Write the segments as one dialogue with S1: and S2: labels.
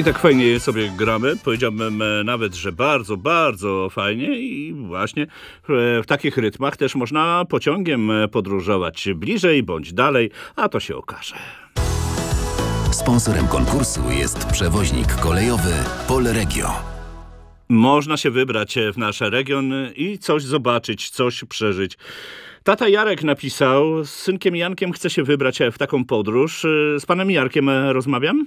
S1: I tak fajnie sobie gramy. Powiedziałbym nawet, że bardzo, bardzo fajnie i właśnie w takich rytmach też można pociągiem podróżować bliżej bądź dalej, a to się okaże.
S2: Sponsorem konkursu jest przewoźnik kolejowy Polregio.
S1: Można się wybrać w nasz region i coś zobaczyć, coś przeżyć. Tata Jarek napisał, z synkiem Jankiem chce się wybrać w taką podróż. Z panem Jarkiem rozmawiam?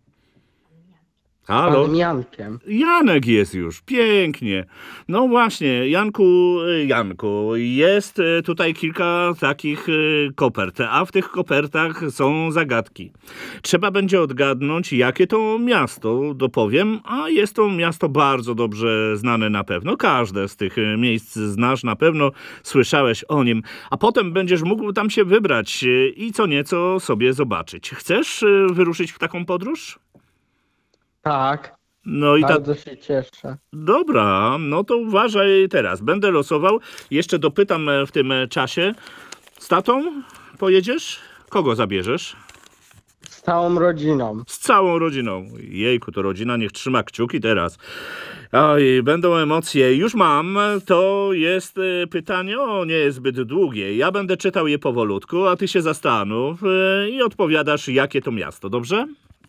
S1: Halo?
S3: Panem Jankiem.
S1: Janek jest już, pięknie. No właśnie, Janku, jest tutaj kilka takich kopert, a w tych kopertach są zagadki. Trzeba będzie odgadnąć, jakie to miasto, dopowiem, a jest to miasto bardzo dobrze znane na pewno. Każde z tych miejsc znasz, na pewno słyszałeś o nim, a potem będziesz mógł tam się wybrać i co nieco sobie zobaczyć. Chcesz wyruszyć w taką podróż?
S3: Tak,
S1: No i
S3: bardzo się cieszę.
S1: Dobra, no to uważaj teraz. Będę losował. Jeszcze dopytam w tym czasie. Z tatą pojedziesz? Kogo zabierzesz?
S3: Z całą rodziną.
S1: Z całą rodziną. Jejku, to rodzina niech trzyma kciuki teraz. Oj, będą emocje. Już mam. To jest pytanie, nie jest zbyt długie. Ja będę czytał je powolutku, a ty się zastanów i odpowiadasz, jakie to miasto. Dobrze?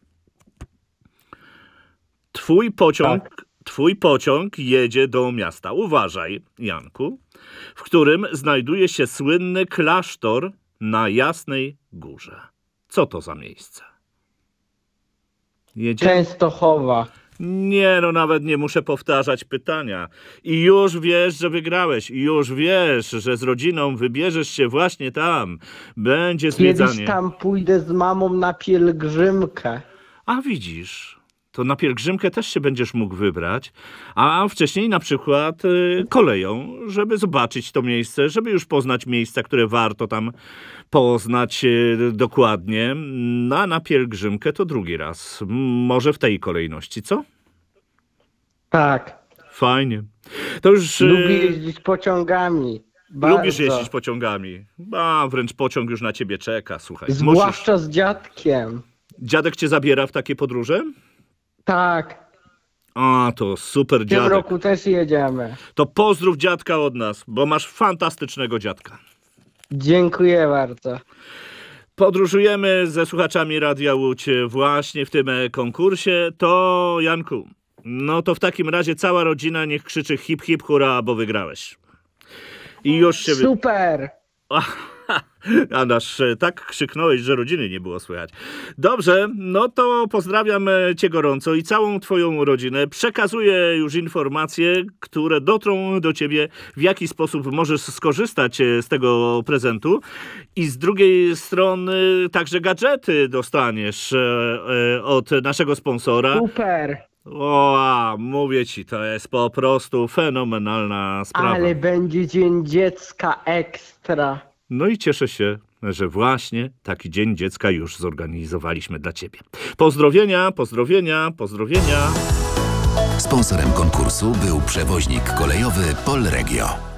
S1: Twój pociąg jedzie do miasta. Uważaj, Janku, w którym znajduje się słynny klasztor na Jasnej Górze. Co to za miejsce? Jedzie?
S3: Częstochowa.
S1: Nie, no nawet nie muszę powtarzać pytania. I już wiesz, że wygrałeś. I już wiesz, że z rodziną wybierzesz się właśnie tam. Będzie zwiedzanie.
S3: Kiedyś tam pójdę z mamą na pielgrzymkę.
S1: A widzisz, to na pielgrzymkę też się będziesz mógł wybrać, a wcześniej na przykład koleją, żeby zobaczyć to miejsce, żeby już poznać miejsca, które warto tam poznać dokładnie. A na pielgrzymkę to drugi raz. Może w tej kolejności, co?
S3: Tak.
S1: Fajnie. To już...
S3: Lubię jeździć pociągami. Bardzo.
S1: Lubisz jeździć pociągami. A wręcz pociąg już na ciebie czeka, słuchaj.
S3: Zwłaszcza z dziadkiem.
S1: Dziadek cię zabiera w takie podróże?
S3: Tak.
S1: A, to super
S3: W tym
S1: dziadek.
S3: roku też jedziemy.
S1: To pozdrów dziadka od nas, bo masz fantastycznego dziadka.
S3: Dziękuję bardzo.
S1: Podróżujemy ze słuchaczami Radia Łódź właśnie w tym konkursie. To, Janku, no to w takim razie cała rodzina niech krzyczy hip hip hurra, bo wygrałeś. I już się...
S3: Super.
S1: Adaś, tak krzyknąłeś, że rodziny nie było słychać. Dobrze, no to pozdrawiam cię gorąco i całą twoją rodzinę. Przekazuję już informacje, które dotrą do ciebie, w jaki sposób możesz skorzystać z tego prezentu. I z drugiej strony także gadżety dostaniesz od naszego sponsora.
S3: Super.
S1: Mówię ci, to jest po prostu fenomenalna sprawa.
S3: Ale będzie Dzień Dziecka ekstra.
S1: No i cieszę się, że właśnie taki Dzień Dziecka już zorganizowaliśmy dla ciebie. Pozdrowienia, pozdrowienia, pozdrowienia.
S2: Sponsorem konkursu był przewoźnik kolejowy Polregio.